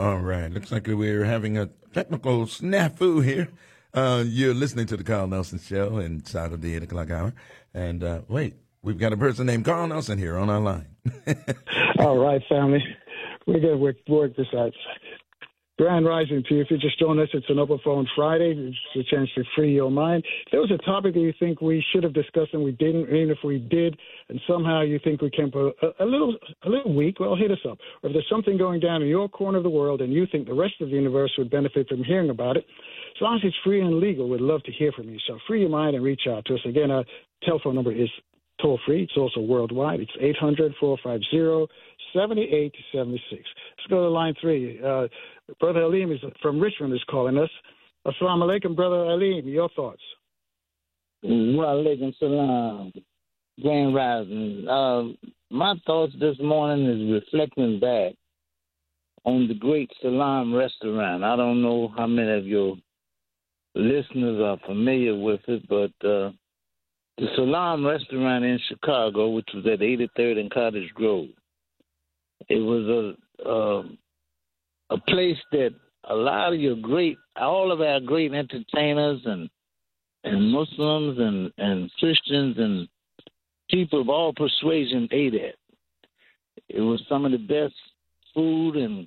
All right. Looks like we're having a technical snafu here. You're listening to the Carl Nelson Show inside of the 8 o'clock hour. And wait, we've got a person named Carl Nelson here on our line. All right, family. We're going to work this out. Grand Rising to you. If you're just joining us, it's an Open Phone Friday. It's a chance to free your mind. If there was a topic that you think we should have discussed and we didn't, even if we did, and somehow you think we came a little weak, well, hit us up. Or if there's something going down in your corner of the world and you think the rest of the universe would benefit from hearing about it, as long as it's free and legal, we'd love to hear from you. So free your mind and reach out to us. Again, our telephone number is toll-free. It's also worldwide. It's 800-450-7876. Let's go to line 3. Brother Aleem is from Richmond is calling us. Assalamu alaikum, Brother Aleem. Your thoughts? Wa alaikum salam. Grand Rising. My thoughts this morning is reflecting back on the great Salam restaurant. I don't know how many of your listeners are familiar with it, but the Salam restaurant in Chicago, which was at 83rd and Cottage Grove, it was a place that a lot of all of our great entertainers and Muslims and Christians and people of all persuasion ate at. It was some of the best food and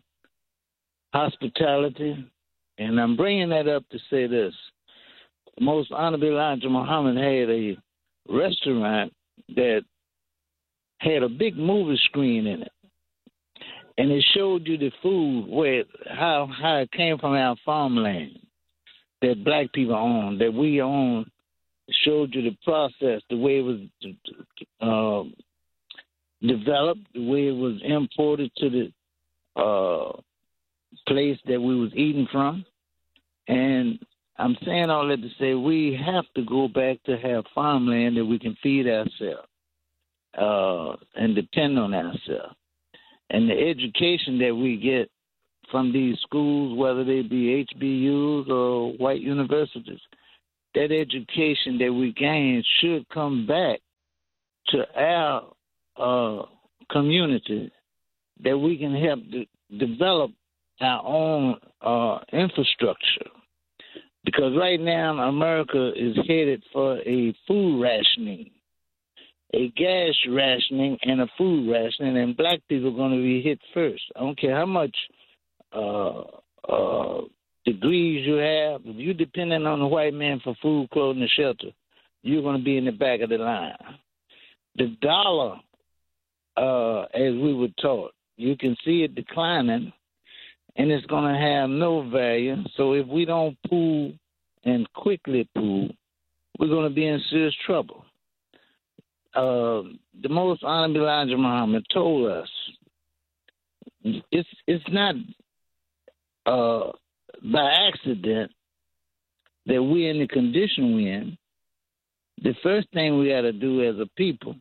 hospitality. And I'm bringing that up to say this. Most Honorable Elijah Muhammad had a restaurant that had a big movie screen in it. And it showed you the food, how it came from our farmland that black people own, that we own. It showed you the process, the way it was developed, the way it was imported to the place that we was eating from. And I'm saying all that to say we have to go back to have farmland that we can feed ourselves and depend on ourselves. And the education that we get from these schools, whether they be HBUs or white universities, that education that we gain should come back to our community, that we can help develop our own infrastructure. Because right now America is headed for a food rationing, a gas rationing and a food rationing, and black people are going to be hit first. I don't care how much degrees you have. If you're dependent on the white man for food, clothing, and shelter, you're going to be in the back of the line. The dollar, as we were taught, you can see it declining, and it's going to have no value. So if we don't pull and quickly pull, we're going to be in serious trouble. The Most Honorable Elijah Muhammad told us it's not by accident that we're in the condition we're in. The first thing we got to do as a people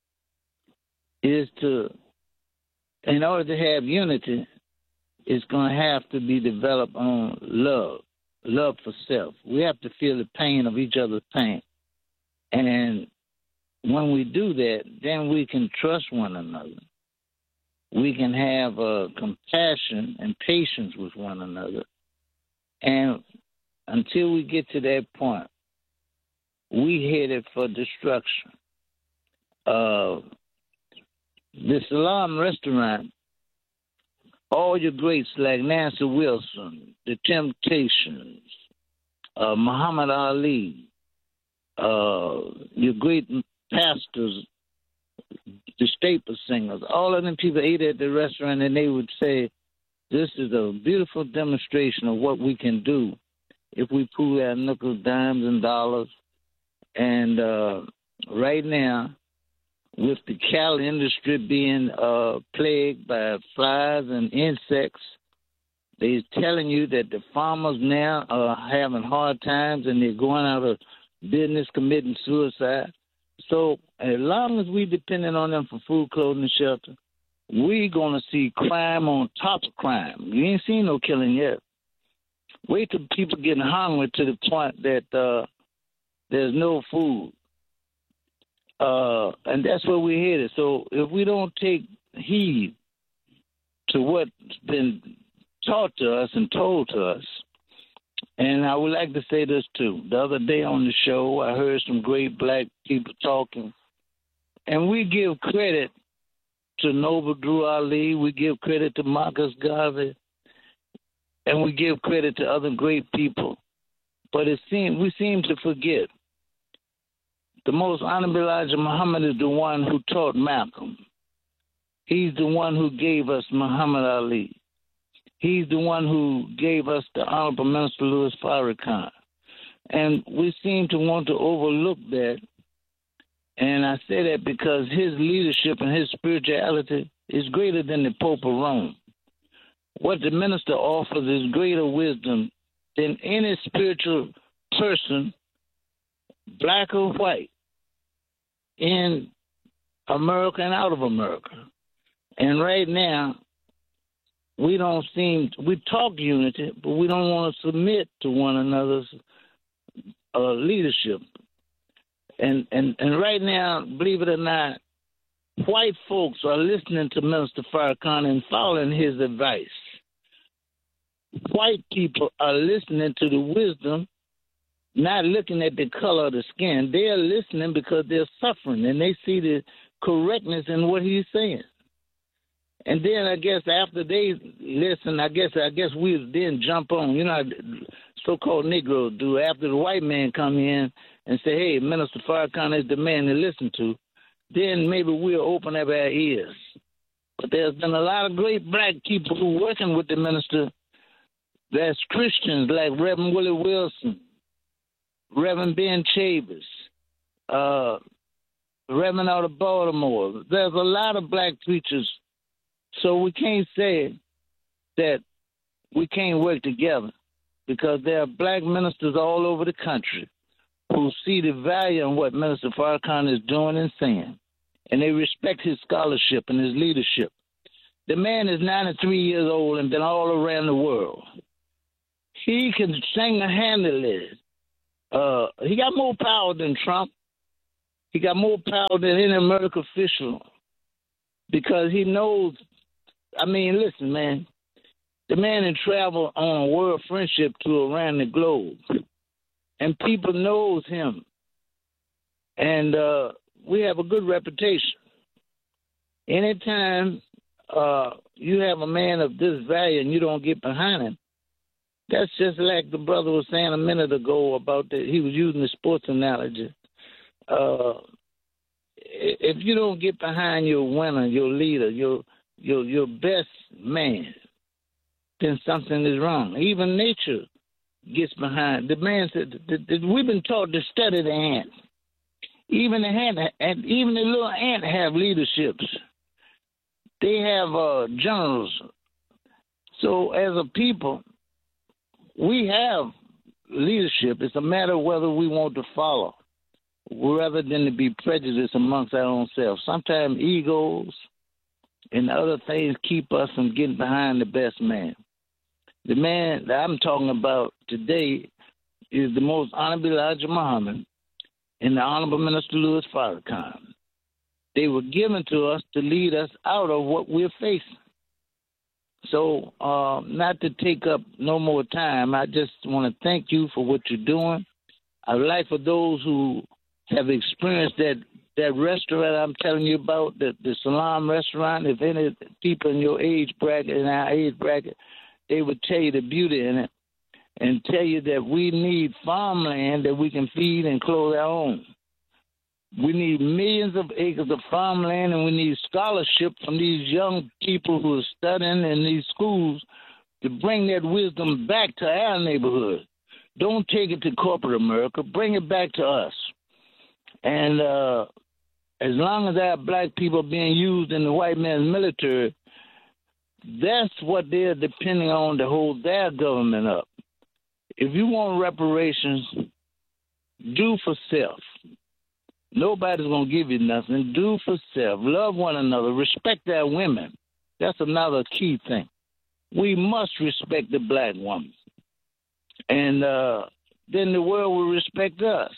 is in order to have unity, it's going to have to be developed on love for self. We have to feel the pain of each other's pain. And when we do that, then we can trust one another. We can have compassion and patience with one another. And until we get to that point, we headed for destruction. The Salam restaurant, all your greats like Nancy Wilson, The Temptations, Muhammad Ali, your great pastors, the staple singers, all of them people ate at the restaurant, and they would say, this is a beautiful demonstration of what we can do if we pool our nickels, dimes, and dollars. And right now, with the cattle industry being plagued by flies and insects, they're telling you that the farmers now are having hard times and they're going out of business, committing suicide. So as long as we depending on them for food, clothing, and shelter, we're going to see crime on top of crime. You ain't seen no killing yet. Wait till people getting hungry to the point that there's no food. And that's where we're headed. So if we don't take heed to what's been taught to us and told to us. And I would like to say this too. The other day on the show, I heard some great black people talking, and we give credit to Noble Drew Ali, we give credit to Marcus Garvey, and we give credit to other great people. But we seem to forget the most honorable Elijah Muhammad is the one who taught Malcolm. He's the one who gave us Muhammad Ali. He's the one who gave us the Honorable Minister Louis Farrakhan. And we seem to want to overlook that. And I say that because his leadership and his spirituality is greater than the Pope of Rome. What the minister offers is greater wisdom than any spiritual person, black or white, in America and out of America. And right now, we talk unity, but we don't want to submit to one another's leadership. And right now, believe it or not, white folks are listening to Minister Farrakhan and following his advice. White people are listening to the wisdom, not looking at the color of the skin. They are listening because they're suffering, and they see the correctness in what he's saying. And then I guess after they listen, I guess we then jump on. You know how so-called Negroes do. After the white man come in and say, hey, Minister Farrakhan is the man to listen to, then maybe we'll open up our ears. But there's been a lot of great black people who are working with the minister that's Christians, like Reverend Willie Wilson, Reverend Ben Chavez, Reverend out of Baltimore. There's a lot of black preachers. So we can't say that we can't work together, because there are black ministers all over the country who see the value in what Minister Farrakhan is doing and saying, and they respect his scholarship and his leadership. The man is 93 years old and been all around the world. He can single-handedly. He got more power than Trump. He got more power than any American official, because he knows. I mean, listen, man. The man had traveled on a world friendship tour around the globe, and people knows him. And we have a good reputation. Anytime you have a man of this value and you don't get behind him, that's just like the brother was saying a minute ago about that. He was using the sports analogy. If you don't get behind your winner, your leader, your best man, then something is wrong. Even nature gets behind. The man said we've been taught to study the ant. Even the ant, and even the little ant have leaderships. They have generals. So as a people, we have leadership. It's a matter of whether we want to follow, rather than to be prejudiced amongst our own selves. Sometimes egos and other things keep us from getting behind the best man. The man that I'm talking about today is the most honorable Elijah Muhammad and the Honorable Minister Louis Farrakhan. They were given to us to lead us out of what we're facing. So not to take up no more time, I just want to thank you for what you're doing. I would like for those who have experienced that restaurant I'm telling you about, the Salam restaurant, if any people in your age bracket, in our age bracket, they would tell you the beauty in it and tell you that we need farmland that we can feed and clothe our own. We need millions of acres of farmland, and we need scholarship from these young people who are studying in these schools to bring that wisdom back to our neighborhood. Don't take it to corporate America. Bring it back to us. And as long as our black people are being used in the white man's military, that's what they're depending on to hold their government up. If you want reparations, do for self. Nobody's going to give you nothing. Do for self. Love one another. Respect our women. That's another key thing. We must respect the black woman. And then the world will respect us.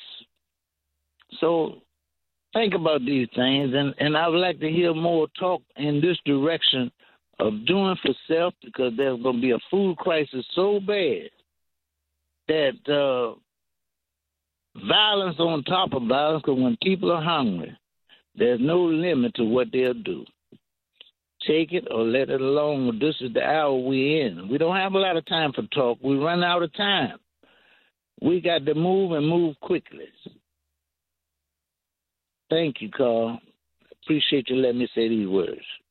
So think about these things, and I would like to hear more talk in this direction of doing for self, because there's going to be a food crisis so bad that violence on top of violence, because when people are hungry, there's no limit to what they'll do. Take it or let it alone. This is the hour we're in. We don't have a lot of time for talk. We run out of time. We got to move and move quickly. Thank you, Carl. Appreciate you letting me say these words.